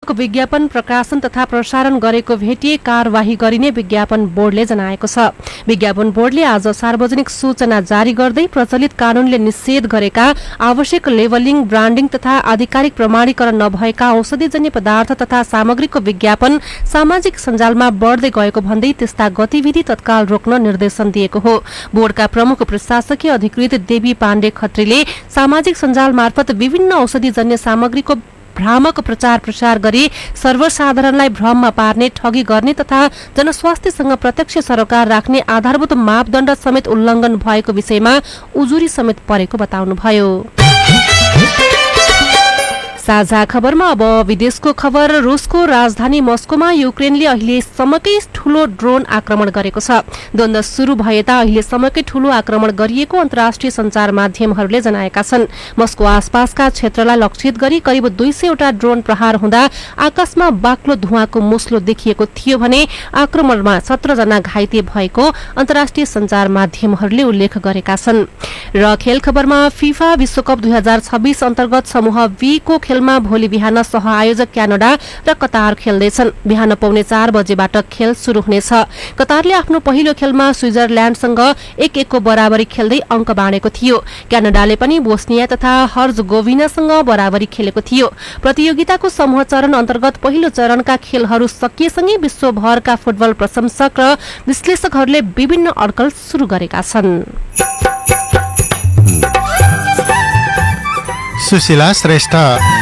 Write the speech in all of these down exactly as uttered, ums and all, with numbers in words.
भ्रामक विज्ञापन प्रकाशन तथा प्रसारण गरेको भेटिए कारवाही गरिने विज्ञापन बोर्डले जनाएको छ। विज्ञापन बोर्डले आज सार्वजनिक सूचना जारी गर्दै प्रचलित कानूनले निषेध गरेका आवश्यक लेबलिङ, ब्रान्डिङ तथा आधिकारिक प्रमाणीकरण नभएका औषधिजन्य पदार्थ तथा सामग्रीको विज्ञापन सामाजिक सञ्जालमा बढ्दै गएको भन्दै त्यस्ता गतिविधि तत्काल रोक्न निर्देशन दिएको हो। बोर्डका प्रमुख प्रशासकीय अधिकृत देवी पाण्डे खत्रीले सामाजिक सञ्जाल मार्फत विभिन्न औषधिजन्य सामग्रीको भ्रामक प्रचार प्रसार गरी सर्वसाधारणलाई भ्रममा पार्ने, ठगी गर्ने तथा जनस्वास्थ्यसँग प्रत्यक्ष सरोकार राख्ने आधारभूत मापदण्ड समेत उल्लङ्घन भएको विषयमा उजुरी समेत परेको बताउनुभयो। साझा खबरमा अब विदेशको खबर। रुसको राजधानी मस्कोमा युक्रेनले अहिलेसम्मकै ठूलो ड्रोन आक्रमण गरेको छ। द्वन्द्व शुरू भए ता अहिलेसम्मकै ठूलो आक्रमण गरिएको अन्तर्राष्ट्रिय सञ्चार माध्यमहरूले जनाएका छन्। मस्को आसपासका क्षेत्रलाई लक्षित गरी करिब दुई सयवटा ड्रोन प्रहार हुँदा आकाशमा बाक्लो धुवाँको मुस्लो देखिएको थियो भने आक्रमणमा सत्र जना घाइते भएको अन्तर्राष्ट्रिय सञ्चार माध्यमहरूले उल्लेख गरेका छन्। र खेल खबरमा फिफा विश्वकप दुई हजार छब्बीस अन्तर्गत समूह बी को खेलमा भोलि बिहान सह आयोजक क्यानाडा र कतार खेल्दैछन्। बिहान पौने चार बजेबाट खेल शुरू हुनेछ। कतारले आफ्नो पहिलो खेलमा स्विजरल्याण्डसँग एक एकको बराबरी खेल्दै अङ्क बाँडेको थियो। क्यानाडाले पनि बोस्निया तथा हर्जगोभिनासँग बराबरी खेलेको थियो। प्रतियोगिताको समूह चरण अन्तर्गत पहिलो चरणका खेलहरू सकिएसँगै विश्वभरका फुटबल प्रशंसक र विश्लेषकहरूले विभिन्न अड्कल शुरू गरेका छन्। सुशीला श्रेष्ठ।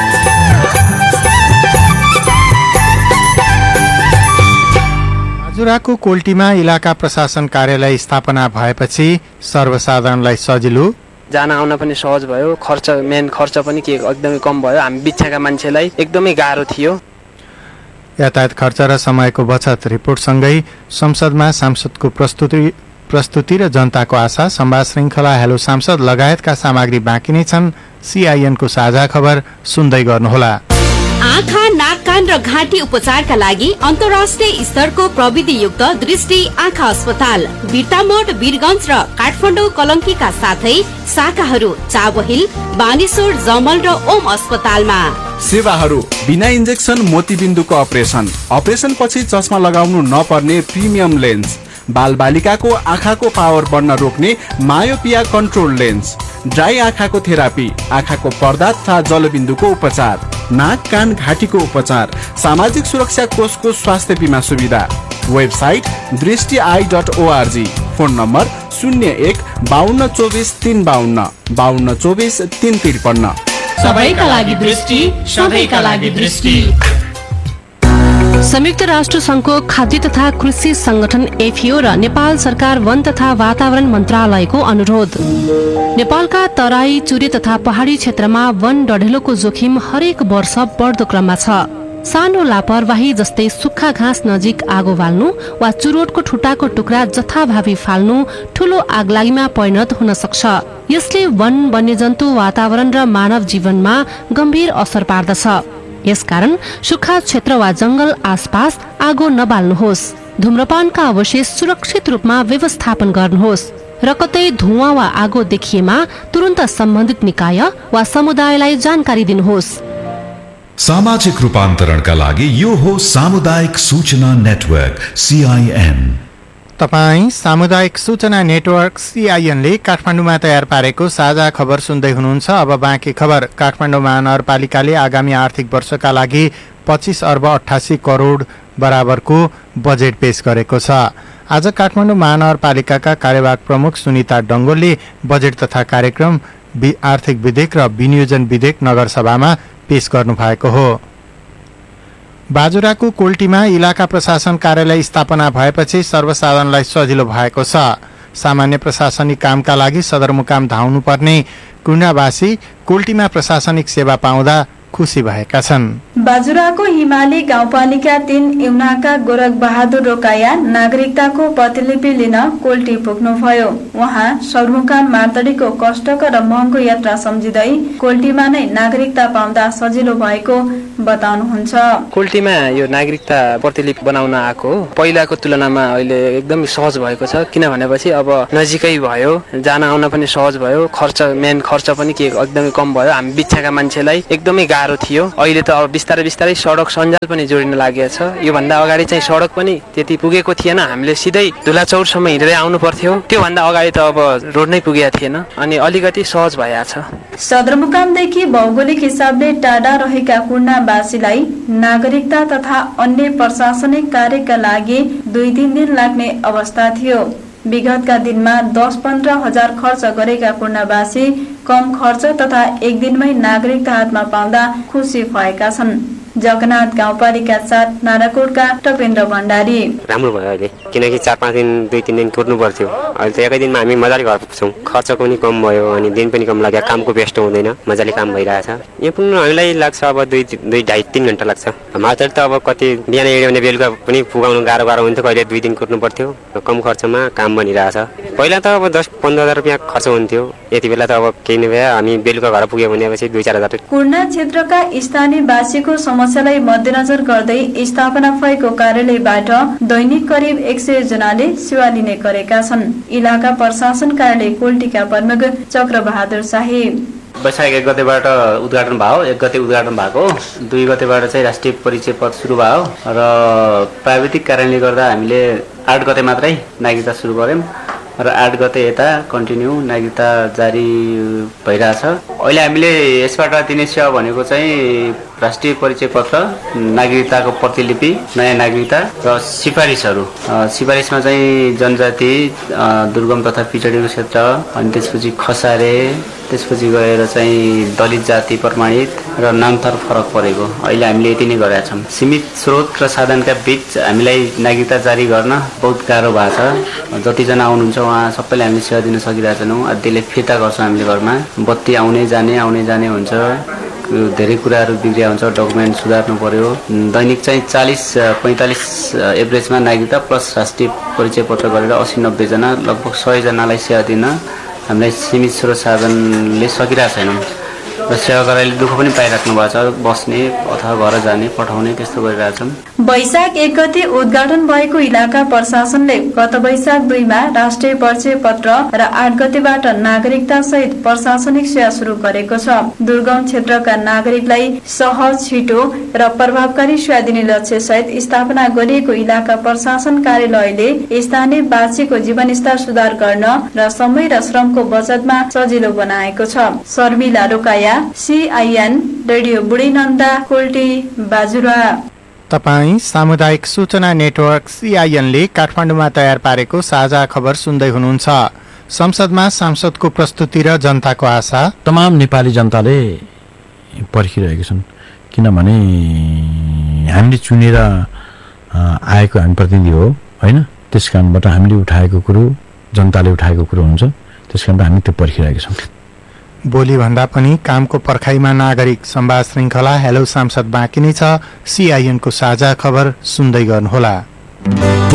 बाजुराको कोल्टीमा इलाका प्रशासन कार्यालय स्थापना भएपछि सर्वसाधारणलाई सजिलो, जान आउन पनि सहज भयो। खर्च मेन खर्च पनि के एकदमै कम भयो। हामी बिच्छाका मान्छेलाई एकदमै गाह्रो थियो। यातायात खर्च र समयको बचत रिपोर्टसँगै संसदमा सांसदको प्रस्तुति प्रस्तुति र जनताको आशा संवाद श्रृङ्खला हेलो सांसद लगायतका सामग्री बाँकी नै छन्। सीआईएनको साझा खबर सुन्दै गर्नुहोला। आँखा, नाक, कान र घाँटी उपचारका लागि अन्तर्राष्ट्रिय स्तरको प्रविधियुक्त दृष्टि आँखा अस्पताल बिर्तामोड, वीरगञ्ज र काठमाडौँ कलङ्कीका साथै शाखाहरू चाबहिल, बानेश्वर, जमल र ओम अस्पतालमा। सेवाहरू बिना इन्जेक्सन मोतीबिन्दुको अपरेसन, अपरेसन पछि चस्मा लगाउनु नपर्ने प्रिमियम लेन्स, बाल बालिकाको आँखाको पावर बढ्न रोक्ने मायोपिया कन्ट्रोल लेन्स, ड्राई आँखाको थेरापी, आँखाको पर्दा तथा जलबिन्दुको उपचार, नाक, कान, घाँटीको उपचार, सामाजिक सुरक्षा कोषको स्वास्थ्य बिमा सुविधा। वेबसाइट दृष्टि I dot ORG. Phone number शून्य एक बाहन्न चौबिस तीन बाहन्न बाहन्न चौबिस तीन त्रिपन्न। सबैका लागि दृष्टि, सबैका लागि दृष्टि। संयुक्त राष्ट्र संघको खाद्य तथा कृषि संगठन एफएओ र नेपाल सरकार वन तथा वातावरण मन्त्रालयको अनुरोध। नेपालका तराई, चुरे तथा पहाडी क्षेत्रमा वन डढेलोको जोखिम हरेक वर्ष बढ्दो क्रममा छ। सानो लापरवाही जस्तै सुक्खा घाँस नजिक आगो बाल्नु वा चुरोटको ठुटाको टुक्रा जथाभावी फाल्नु ठूलो आगलागीमा परिणत हुन सक्छ। यसले वन, वन्यजन्तु, वातावरण र मानव जीवनमा गम्भीर असर पार्दछ। यसकारण सुक्खा क्षेत्र वा जंगल आसपास आगो नबाल्नुहोस्। धूम्रपानका अवशेष सुरक्षित रूपमा व्यवस्थापन गर्नुहोस् र कतै धुवाँ वा आगो देखिएमा तुरन्त सम्बन्धित निकाय वा समुदायलाई जानकारी दिनुहोस्। सामाजिक रूपान्तरणका लागि यो हो सामुदायिक सूचना नेटवर्क सीआईएन। तपाईं सामुदायिक सूचना नेटवर्क सीआईएनले काठमाडौँमा तयार पारेको साझा खबर सुन्दै हुनुहुन्छ। अब बाँकी खबर। काठमाडौँ महानगरपालिकाले आगामी आर्थिक वर्षका लागि पच्चीस अर्ब अठासी करोड बराबरको बजेट पेश गरेको छ। आज काठमाडौँ महानगरपालिकाका कार्यवाहक प्रमुख सुनिता डङ्गोलले बजेट तथा कार्यक्रम, आर्थिक विधेयक र विनियोजन विधेयक नगरसभामा पेश गर्नु भएको हो। बाजुराको कोल्टीमा इलाका प्रशासन कार्यालय स्थापना भएपछि सर्वसाधारणलाई सजिलो भएको छ। सामान्य प्रशासनिक कामका लागि सदरमुकाम धाउनु पर्ने कुर्नावासी कोल्टीमा प्रशासनिक सेवा पाउँदा खुसी भएका छन्। बाजुराको हिमाली गाउँपालिका तीन इउनाका गोरख बहादुर रोकाया नागरिकताको प्रतिलिपि लिन कोल्टी पुग्नुभयो। उहाँ सदरमुकाम मार्तडीको कष्टकर र महँगो यात्रा सम्झिँदै कोल्टीमा नै नागरिकता पाउँदा सजिलो भएको बताउनुहुन्छ। कोल्टीमा यो नागरिकता प्रतिलिपि बनाउन आएको पहिलाको तुलनामा अहिले एकदम सहज भएको छ। किन भनेपछि अब नजिकै भयो, जान आउन पनि सहज भयो। खर्च मेन खर्च पनि के एकदमै कम भयो। हामी बिच्छाका मान्छेलाई एकदमै गाह्रो थियो। अहिले त अब बिस्तारै बिस्तारै सडक सञ्जाल पनि जोडिन लागेको छ। योभन्दा अगाडि चाहिँ सडक पनि त्यति पुगेको थिएन, हामीले सिधै धुलाचौरसम्म हिँडेरै आउनु पर्थ्यो। त्योभन्दा अगाडि त अब रोड नै पुगेको थिएन अनि अलिकति सहज भइएको छ। सदरमुकामदेखि भौगोलिक हिसाबले टाढा रहेका कुर्नावासीलाई नागरिकता तथा अन्य प्रशासनिक कार्यका लागि दुई तीन दिन लाग्ने अवस्था थियो। विगतका दिनमा दस पन्ध्र हजार खर्च गरेका कुर्नावासी कम खर्च तथा एक दिनमै नागरिकता हातमा पाउँदा खुसी भएका छन्। जगन्नाथ गाउँपालिका सात नाराकोटका टपेन्द्र भण्डारी राम्रो भयो अहिले, किनकि चार पाँच दिन दुई तिन दिन कुर्नु पर्थ्यो। अहिले त एकै दिनमा हामी मजाले घर पुग्छौँ, खर्च पनि कम भयो अनि दिन पनि कम लाग्यो, कामको व्यस्त हुँदैन, मजाले काम भइरहेछ। यहाँ पुग्नु हामीलाई लाग्छ अब दुई दुई ढाई तिन घन्टा लाग्छ। मात्र त अब कति बिहान हिँड्यो भने बेलुका पनि पुगाउनु गाह्रो गाह्रो हुन्थ्यो, कहिले दुई दिन कुर्नु पर्थ्यो। कम खर्चमा काम बनिरहेछ। पहिला त अब दस पन्ध्र हजार रुपियाँ खर्च हुन्थ्यो, यति बेला त अब केही नभए हामी बेलुका घर पुग्यो भनेपछि दुई चार हजार। कुर्ना क्षेत्रका स्थानीयवासीको समस्यालाई मध्यनजर गर्दै स्थापना भएको कार्यालयबाट दैनिक करिब एक सय जनाले सेवा लिने गरेका छन्। इलाका प्रशासन कार्यालय कोल्टीका प्रमुख चक्र बहादुर शाही वैशाख एक गतेबाट उद्घाटन भयो, एक गते उद्घाटन भएको, दुई गतेबाट चाहिँ राष्ट्रिय परिचय पत्र सुरु भयो र प्राविधिक कारणले गर्दा हामीले आठ गते मात्रै नागरिकता सुरु गर्यौँ र आठ गते यता कन्टिन्यू नागरिकता जारी भइरहेछ। अहिले हामीले यसबाट दिने सेवा भनेको चाहिँ राष्ट्रिय परिचय पत्र, नागरिकताको प्रतिलिपि, नयाँ नागरिकता र सिफारिसहरू। सिफारिसमा चाहिँ जनजाति, दुर्गम तथा पिछडिएको क्षेत्र, अनि त्यसपछि खसारे, त्यसपछि गएर चाहिँ दलित जाति प्रमाणित र नामथर फरक परेको। अहिले हामीले यति नै गरेका छौँ। सीमित स्रोत र साधनका बीच हामीलाई नागरिकता जारी गर्न बहुत गाह्रो भएको छ। जतिजना आउनुहुन्छ उहाँ सबैले हामीले सेवा दिन सकिरहेका छैनौँ। त्यसले फिर्ता गर्छौँ हामीले घरमा। बत्ती आउने जाने आउने जाने हुन्छ, धेरै कुराहरू बिग्रिया हुन्छ, डकुमेन्ट सुधार्नु पर्यो। दैनिक चाहिँ चालिस पैँतालिस एभरेजमा नागरिकता प्लस राष्ट्रिय परिचय पत्र गरेर अस्सी नब्बेजना लगभग सयजनालाई सेवा दिन हामीलाई सीमित स्रोत साधनले सकिरहेको छैनौँ र सेवाकर्ताले दुःख पनि पाइराख्नु भएको छ, बस्ने अथवा घर जाने पठाउने त्यस्तो गरिरहेछन्। वैशाख एक गते उद्घाटन भएको इलाका प्रशासनले गत वैशाख दुईमा राष्ट्रिय परिचय पत्र र आठ गतेबाट नागरिकता सहित प्रशासनिक सेवा शुरू गरेको छ। दुर्गम क्षेत्रका नागरिकलाई सहज, छिटो र प्रभावकारी सेवा दिने लक्ष्य सहित स्थापना गरिएको इलाका प्रशासन कार्यालयले स्थानीयवासीको जीवनस्तर सुधार गर्न र समय र श्रमको बचतमा सजिलो बनाएको छ। शर्मिला रोकाया, सीआईएन रेडियो बुढीनन्दा, कोल्टी, बाजुरा। तपाईँ सामुदायिक सूचना नेटवर्क सीआईएनले काठमाडौँमा तयार पारेको साझा खबर सुन्दै हुनुहुन्छ। संसदमा सांसदको प्रस्तुति र जनताको आशा। तमाम नेपाली जनताले पर्खिरहेका छन्, किनभने हामीले चुनेर आएको हामी प्रतिनिधि हो होइन, त्यस कारणबाट हामीले उठाएको कुरो जनताले उठाएको कुरो हुन्छ, त्यस कारण हामी त्यो पर्खिरहेका छौँ। बोली भन्दा पनि कामको पर्खाइमा नागरिक संवाद श्रृङ्खला हेलो सांसद बाँकी नै छ। सीआईएनको साझा खबर सुन्दै गर्नुहोला।